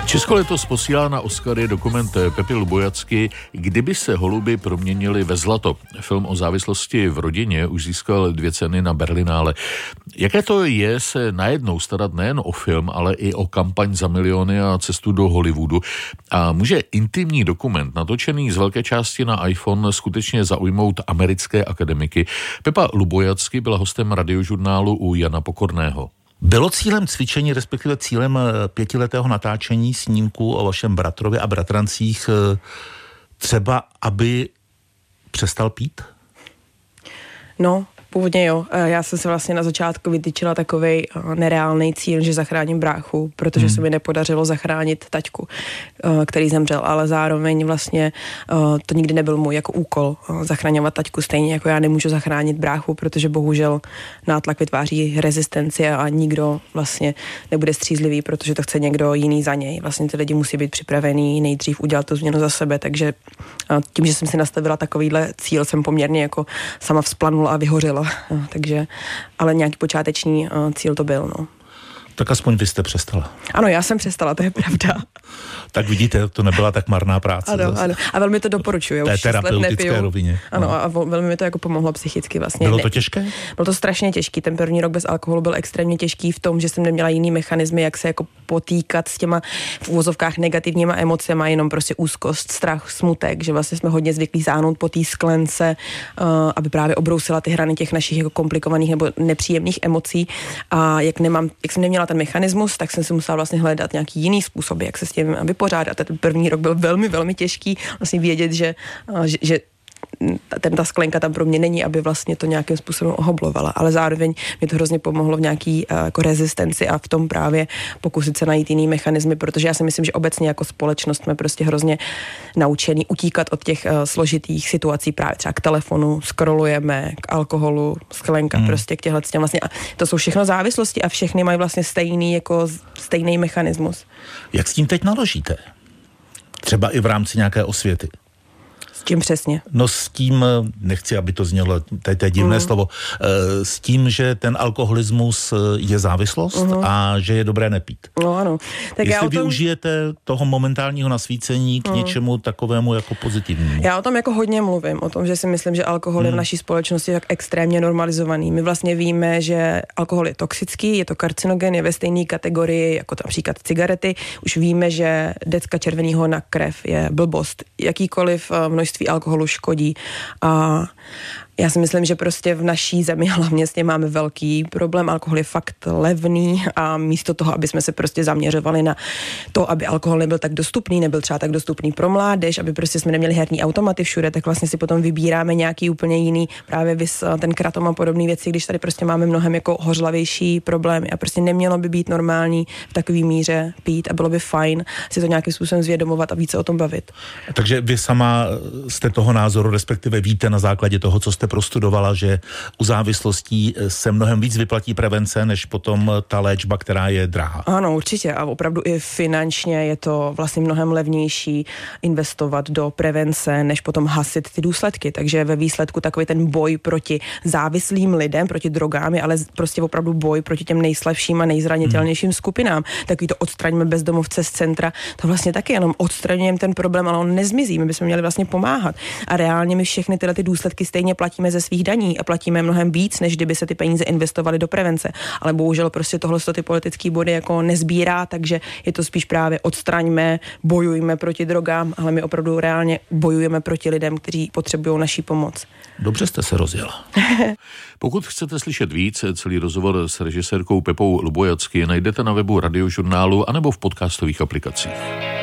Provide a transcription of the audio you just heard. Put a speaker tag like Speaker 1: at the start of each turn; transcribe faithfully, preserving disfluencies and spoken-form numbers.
Speaker 1: Česko letos posílá na Oscary dokument Pepy Lubojacky Kdyby se holuby proměnily ve zlato. Film o závislosti v rodině už získal dvě ceny na Berlinále. Jaké to je se najednou starat nejen o film, ale i o kampaň za miliony a cestu do Hollywoodu? A může intimní dokument natočený z velké části na iPhone skutečně zaujmout americké akademiky? Pepa Lubojacky byla hostem Radiožurnálu u Jana Pokorného.
Speaker 2: Bylo cílem cvičení, respektive cílem pětiletého natáčení snímku o vašem bratrovi a bratrancích třeba, aby přestal pít?
Speaker 3: No, původně jo. Já jsem se vlastně na začátku vytyčila takovej nereálný cíl, že zachráním bráchu, protože hmm. se mi nepodařilo zachránit taťku, který zemřel, ale zároveň vlastně to nikdy nebyl můj jako úkol zachraňovat taťku, stejně jako já nemůžu zachránit bráchu, protože bohužel nátlak vytváří rezistenci a nikdo vlastně nebude střízlivý, protože to chce někdo jiný za něj. Vlastně ty lidi musí být připravený nejdřív udělat tu změnu za sebe, takže tím, že jsem si nastavila takovýhle cíl, jsem poměrně jako sama vzplanula a vyhořela. No, takže, ale nějaký počáteční uh, cíl to byl, no.
Speaker 2: Tak aspoň vy jste přestala.
Speaker 3: Ano, já jsem přestala, to je pravda.
Speaker 2: Tak vidíte, to nebyla tak marná práce.
Speaker 3: Ano, ano. A velmi to doporučuji.
Speaker 2: Té terapeutické rovině.
Speaker 3: Ano, no. A velmi mi to jako pomohlo psychicky vlastně.
Speaker 2: Bylo to těžké?
Speaker 3: Bylo to strašně těžký. Ten první rok bez alkoholu byl extrémně těžký v tom, že jsem neměla jiný mechanismy, jak se jako potýkat s těma v uvozovkách negativníma emocema, jenom prostě úzkost, strach, smutek, že vlastně jsme hodně zvyklí záhnout po té sklence, uh, aby právě obrousila ty hrany těch našich jako komplikovaných nebo nepříjemných emocí. A jak nemám, jak jsem neměla ten mechanismus, tak jsem si musela vlastně hledat nějaký jiný způsob, jak se s tím vypořádat. A ten první rok byl velmi, velmi těžký vlastně vědět, že, že, že ten, ta sklenka tam pro mě není, aby vlastně to nějakým způsobem ohoblovala, ale zároveň mi to hrozně pomohlo v nějaký uh, jako rezistenci a v tom právě pokusit se najít jiný mechanismy, protože já si myslím, že obecně jako společnost jsme prostě hrozně naučení utíkat od těch uh, složitých situací právě třeba k telefonu, scrollujeme, k alkoholu, sklenka, hmm. prostě k těchhle těm vlastně. A to jsou všechno závislosti a všechny mají vlastně stejný jako stejný mechanismus.
Speaker 2: Jak s tím teď naložíte? Třeba i v rámci nějaké osvěty?
Speaker 3: S tím přesně?
Speaker 2: No s tím, nechci, aby to znělo, to je divné mm. slovo, s tím, že ten alkoholismus je závislost mm. a že je dobré nepít.
Speaker 3: No ano. Tak
Speaker 2: Jestli
Speaker 3: já o tom...
Speaker 2: využijete toho momentálního nasvícení k mm. něčemu takovému jako pozitivnímu.
Speaker 3: Já o tom jako hodně mluvím, o tom, že si myslím, že alkohol mm. je v naší společnosti tak extrémně normalizovaný. My vlastně víme, že alkohol je toxický, je to karcinogen, je ve stejné kategorii jako například cigarety. Už víme, že decka červeného na krev je blbost. Jakýkoliv množství alkoholu škodí a já si myslím, že prostě v naší zemi hlavně s tím máme velký problém. Alkohol je fakt levný a místo toho, aby jsme se prostě zaměřovali na to, aby alkohol nebyl tak dostupný, nebyl třeba tak dostupný pro mládež, aby prostě jsme neměli herní automaty všude, tak vlastně si potom vybíráme nějaký úplně jiný, právě vys, ten kratom a podobné věci, když tady prostě máme mnohem jako hořlavější problémy a prostě nemělo by být normální v takové míře pít a bylo by fajn si to nějakým způsobem zvědomovat a více o tom bavit.
Speaker 2: Takže vy sama jste toho názoru, respektive víte na základě toho, co jste prostudovala, že u závislostí se mnohem víc vyplatí prevence, než potom ta léčba, která je drahá.
Speaker 3: Ano, určitě a opravdu i finančně je to vlastně mnohem levnější investovat do prevence, než potom hasit ty důsledky. Takže ve výsledku takový ten boj proti závislým lidem, proti drogám, je ale prostě opravdu boj proti těm nejslabším a nejzranitelnějším hmm. skupinám. Takový to odstraňme bezdomovce z centra, to vlastně taky jenom odstraňujeme ten problém, ale on nezmizí, my bychom měli vlastně pomáhat. A reálně my všechny tyhle ty důsledky stejně platíme ze svých daní a platíme mnohem víc, než kdyby se ty peníze investovaly do prevence. Ale bohužel prostě tohle ty politické body jako nezbírá, takže je to spíš právě odstraňme, bojujme proti drogám, ale my opravdu reálně bojujeme proti lidem, kteří potřebují naší pomoc.
Speaker 2: Dobře jste se rozjela.
Speaker 1: Pokud chcete slyšet víc, celý rozhovor s režisérkou Pepou Lubojacky najdete na webu Radiožurnálu anebo v podcastových aplikacích.